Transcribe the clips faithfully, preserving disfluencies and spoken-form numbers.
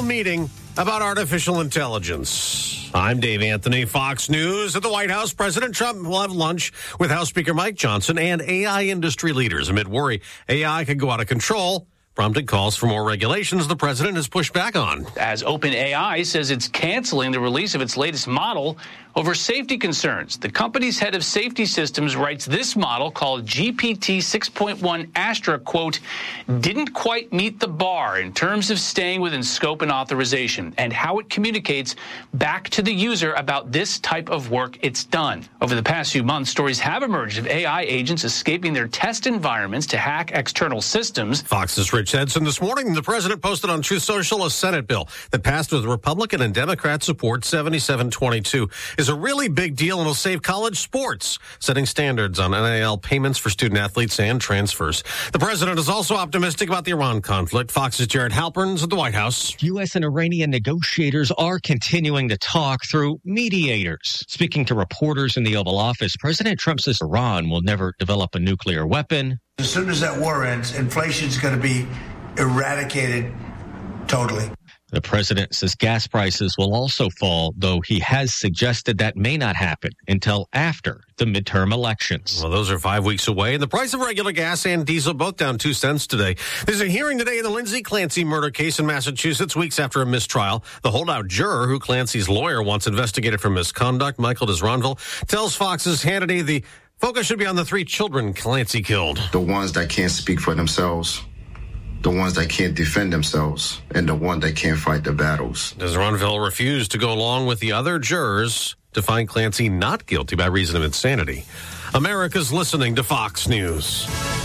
special meeting about artificial intelligence. I'm Dave Anthony, Fox News. At the White House, President Trump will have lunch with House Speaker Mike Johnson and A I industry leaders amid worry A I could go out of control, prompting calls for more regulations the president has pushed back on. As OpenAI says it's canceling the release of its latest model over safety concerns. The company's head of safety systems writes this model, called G P T six point one Astra, quote, didn't quite meet the bar in terms of staying within scope and authorization and how it communicates back to the user about this type of work it's done. Over the past few months, stories have emerged of A I agents escaping their test environments to hack external systems. Fox's Rich Edson this morning. The president posted on Truth Social a Senate bill that passed with Republican and Democrat support, seventy-seven twenty-two. Is a really big deal and will save college sports, setting standards on N I L payments for student athletes and transfers. The president is also optimistic about the Iran conflict. Fox's Jared Halpern's at the White House. U S and Iranian negotiators are continuing to talk through mediators. Speaking to reporters in the Oval Office, President Trump says Iran will never develop a nuclear weapon. As soon as that war ends, inflation is going to be eradicated totally. The president says gas prices will also fall, though he has suggested that may not happen until after the midterm elections. Well, those are five weeks away. And the price of regular gas and diesel both down two cents today. There's a hearing today in the Lindsay Clancy murder case in Massachusetts, weeks after a mistrial. The holdout juror, who Clancy's lawyer wants investigated for misconduct, Michael Desronville, tells Fox's Hannity the focus should be on the three children Clancy killed. The ones that can't speak for themselves, the ones that can't defend themselves, and the one that can't fight the battles. Desronville refused to go along with the other jurors to find Clancy not guilty by reason of insanity. America's listening to Fox News.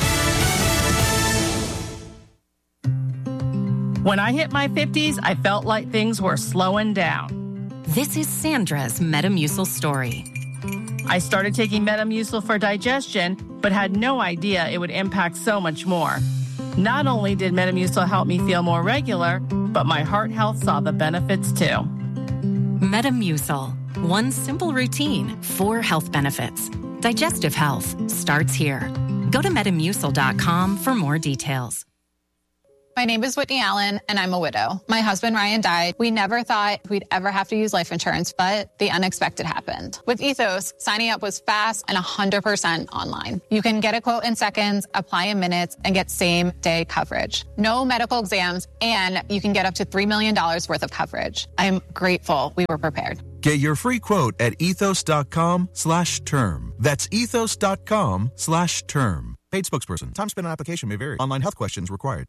When I hit my fifties, I felt like things were slowing down. This is Sandra's Metamucil story. I started taking Metamucil for digestion, but had no idea it would impact so much more. Not only did Metamucil help me feel more regular, but my heart health saw the benefits too. Metamucil. One simple routine, four health benefits. Digestive health starts here. Go to metamucil dot com for more details. My name is Whitney Allen, and I'm a widow. My husband, Ryan, died. We never thought we'd ever have to use life insurance, but the unexpected happened. With Ethos, signing up was fast and one hundred percent online. You can get a quote in seconds, apply in minutes, and get same-day coverage. No medical exams, and you can get up to three million dollars worth of coverage. I'm grateful we were prepared. Get your free quote at ethos.com slash term. That's ethos.com slash term. Paid spokesperson. Time spent on application may vary. Online health questions required.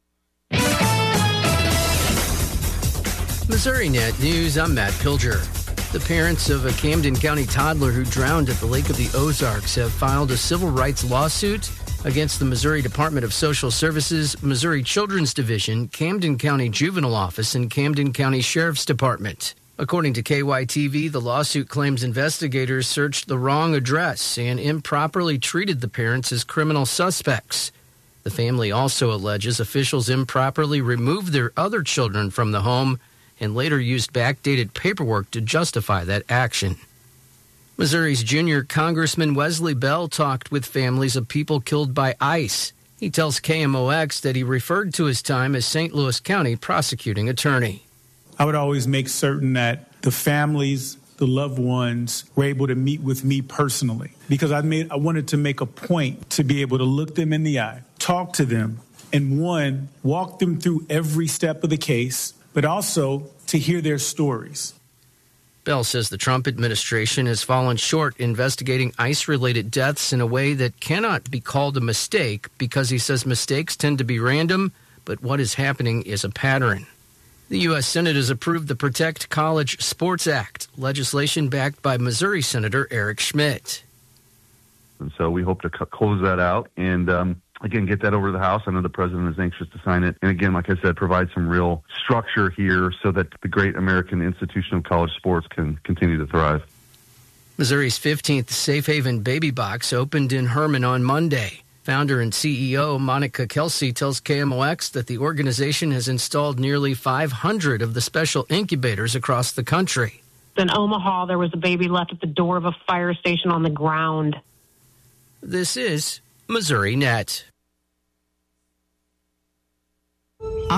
Missouri Net News, I'm Matt Pilger. The parents of a Camden County toddler who drowned at the Lake of the Ozarks have filed a civil rights lawsuit against the Missouri Department of Social Services, Missouri Children's Division, Camden County Juvenile Office, and Camden County Sheriff's Department. According to K Y T V, the lawsuit claims investigators searched the wrong address and improperly treated the parents as criminal suspects. The family also alleges officials improperly removed their other children from the home and later used backdated paperwork to justify that action. Missouri's junior Congressman Wesley Bell talked with families of people killed by ICE. He tells K M O X that he referred to his time as Saint Louis County prosecuting attorney. I would always make certain that the families, the loved ones, were able to meet with me personally because I made I wanted to make a point to be able to look them in the eye, talk to them, and one, walk them through every step of the case, but also to hear their stories. Bell says the Trump administration has fallen short investigating ICE-related deaths in a way that cannot be called a mistake because he says mistakes tend to be random, but what is happening is a pattern. The U S Senate has approved the Protect College Sports Act, legislation backed by Missouri Senator Eric Schmidt. And so we hope to c- close that out and, um, again, get that over to the House. I know the president is anxious to sign it. And again, like I said, provide some real structure here so that the great American institution of college sports can continue to thrive. Missouri's fifteenth Safe Haven Baby Box opened in Herman on Monday. Founder and C E O Monica Kelsey tells K M O X that the organization has installed nearly five hundred of the special incubators across the country. In Omaha, there was a baby left at the door of a fire station on the ground. This is Missouri Net. Our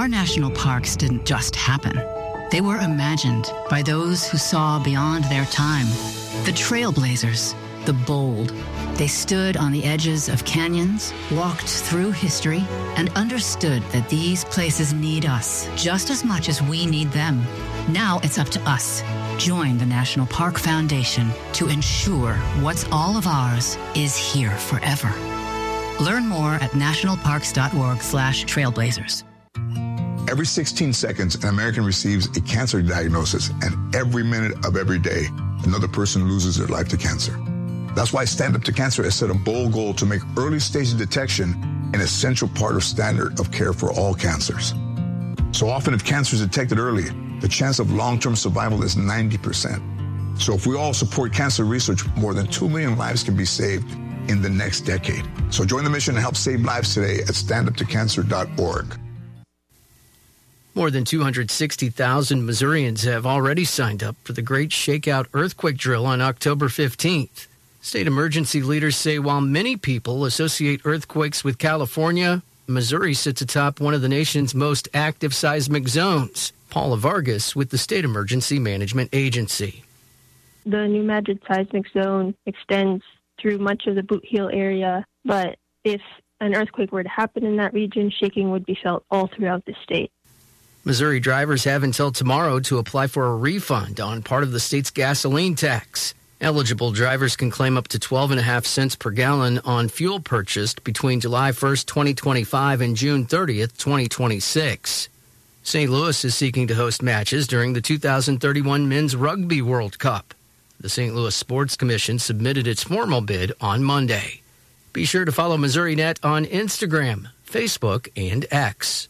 Our national parks didn't just happen. They were imagined by those who saw beyond their time. The trailblazers, the bold. They stood on the edges of canyons, walked through history, and understood that these places need us just as much as we need them. Now it's up to us. Join the National Park Foundation to ensure what's all of ours is here forever. Learn more at nationalparks.org slash trailblazers. Every sixteen seconds, an American receives a cancer diagnosis, and every minute of every day, another person loses their life to cancer. That's why Stand Up to Cancer has set a bold goal to make early stage detection an essential part of standard of care for all cancers. So often, if cancer is detected early, the chance of long-term survival is ninety percent. So if we all support cancer research, more than two million lives can be saved in the next decade. So join the mission to help save lives today at stand up to cancer dot org. More than two hundred sixty thousand Missourians have already signed up for the Great Shakeout Earthquake Drill on October fifteenth. State emergency leaders say while many people associate earthquakes with California, Missouri sits atop one of the nation's most active seismic zones. Paula Vargas with the State Emergency Management Agency. The New Madrid seismic zone extends through much of the Boot Heel area, but if an earthquake were to happen in that region, shaking would be felt all throughout the state. Missouri drivers have until tomorrow to apply for a refund on part of the state's gasoline tax. Eligible drivers can claim up to twelve and a half cents per gallon on fuel purchased between July first, twenty twenty-five and June thirtieth, twenty twenty-six. Saint Louis is seeking to host matches during the two thousand thirty-one Men's Rugby World Cup. The Saint Louis Sports Commission submitted its formal bid on Monday. Be sure to follow MissouriNet on Instagram, Facebook, and X.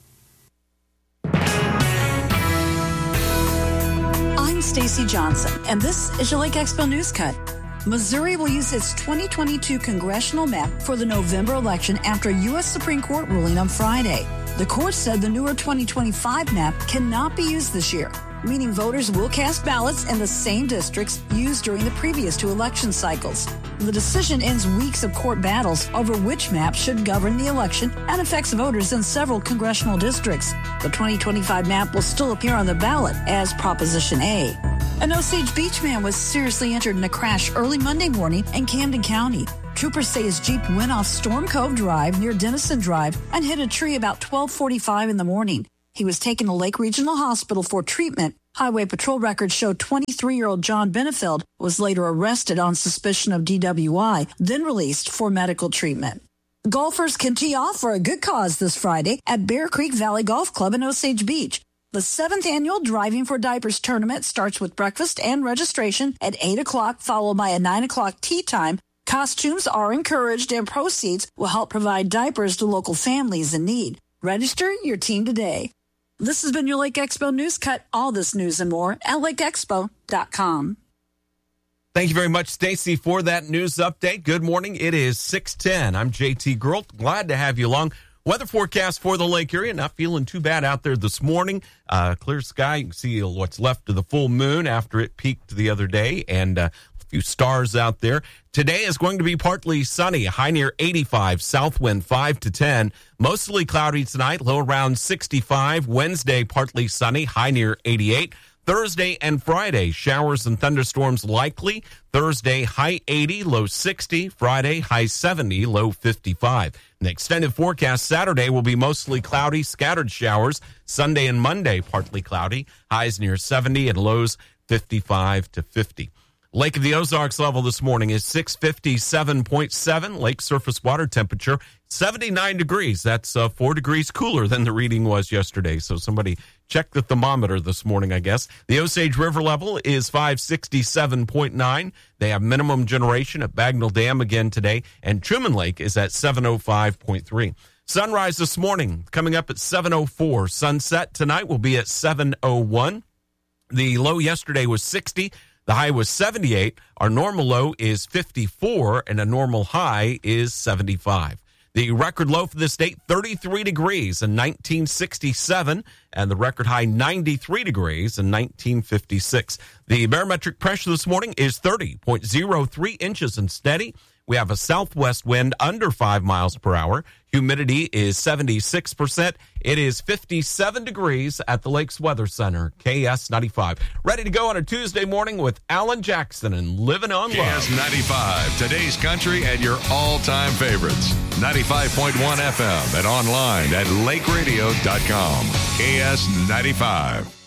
I'm Stacy Johnson, and this is your Lake Expo News Cut. Missouri will use its twenty twenty-two congressional map for the November election after a U S Supreme Court ruling on Friday. The court said the newer twenty twenty-five map cannot be used this year, meaning voters will cast ballots in the same districts used during the previous two election cycles. The decision ends weeks of court battles over which map should govern the election and affects voters in several congressional districts. The twenty twenty-five map will still appear on the ballot as Proposition A. An Osage Beach man was seriously injured in a crash early Monday morning in Camden County. Troopers say his Jeep went off Storm Cove Drive near Denison Drive and hit a tree about twelve forty-five in the morning. He was taken to Lake Regional Hospital for treatment. Highway Patrol records show twenty-three-year-old John Benefeld was later arrested on suspicion of D W I, then released for medical treatment. Golfers can tee off for a good cause this Friday at Bear Creek Valley Golf Club in Osage Beach. The seventh annual Driving for Diapers tournament starts with breakfast and registration at eight o'clock, followed by a nine o'clock tee time. Costumes are encouraged, and proceeds will help provide diapers to local families in need. Register your team today. This has been your Lake Expo News Cut. All this news and more at lake expo dot com. Thank you very much, Stacy, for that news update. Good morning. It is six ten. I'm J T Geralt. Glad to have you along. Weather forecast for the lake area. Not feeling too bad out there this morning. Uh, clear sky. You can see what's left of the full moon after it peaked the other day, and uh, a few stars out there. Today is going to be partly sunny, high near eighty-five, south wind five to ten. Mostly cloudy tonight, low around sixty-five. Wednesday, partly sunny, high near eighty-eight. Thursday and Friday, showers and thunderstorms likely. Thursday, high eighty, low sixty. Friday, high seventy, low fifty-five. The extended forecast Saturday will be mostly cloudy, scattered showers. Sunday and Monday, partly cloudy, highs near seventy and lows fifty-five to fifty. Lake of the Ozarks level this morning is six fifty-seven point seven. Lake surface water temperature seventy-nine degrees. That's uh, four degrees cooler than the reading was yesterday. So somebody check the thermometer this morning, I guess. The Osage River level is five sixty-seven point nine. They have minimum generation at Bagnell Dam again today. And Truman Lake is at seven oh five point three. Sunrise this morning coming up at seven oh four. Sunset tonight will be at seven oh one. The low yesterday was sixty. The high was seventy-eight. Our normal low is fifty-four, and a normal high is seventy-five. The record low for the state, thirty-three degrees in nineteen sixty-seven, and the record high, ninety-three degrees in nineteen fifty-six. The barometric pressure this morning is thirty point oh three inches and steady. We have a southwest wind under five miles per hour. Humidity is seventy-six percent. It is fifty-seven degrees at the Lakes Weather Center, K S ninety-five. Ready to go on a Tuesday morning with Alan Jackson and Living on Love. K S ninety-five, today's country and your all-time favorites. ninety-five point one F M and online at lake radio dot com. K S ninety-five.